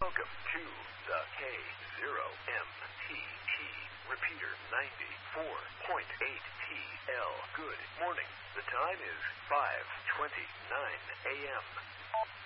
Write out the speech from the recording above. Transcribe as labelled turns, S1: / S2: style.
S1: Welcome to the K0MTT repeater 94.8TL. Good morning. The time is 5:29 a.m.